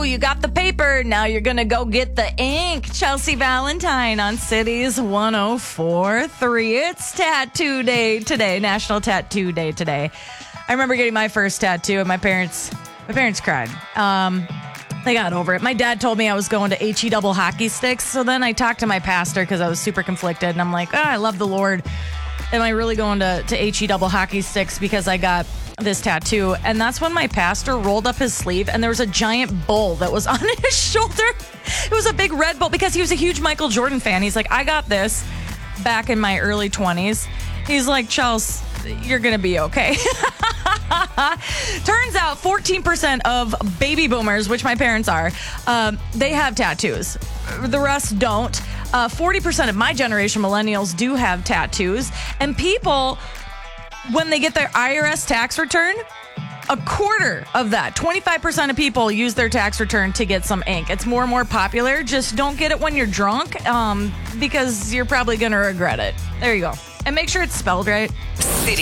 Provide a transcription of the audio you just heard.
you got the paper. Now you're going to go get the ink. Chelsea Valentine on Cities 104.3. It's Tattoo Day today, National Tattoo Day today. I remember getting my first tattoo, and my parents cried. They got over it. My dad told me I was going to HE double hockey sticks. So then I talked to my pastor because I was super conflicted. And I'm like, I love the Lord. Am I really going to HE double hockey sticks because I got this tattoo? And that's when my pastor rolled up his sleeve and there was a giant bull that was on his shoulder. It was a big red bull because he was a huge Michael Jordan fan. He's like, I got this back in my early 20s. He's like, Charles, you're going to be okay. Turns out 14% of baby boomers, which my parents are, they have tattoos. The rest don't. 40% of my generation, millennials, do have tattoos. And people, when they get their IRS tax return, a quarter of that, 25% of people use their tax return to get some ink. It's more and more popular. Just don't get it when you're drunk because you're probably going to regret it. There you go. And make sure it's spelled right. City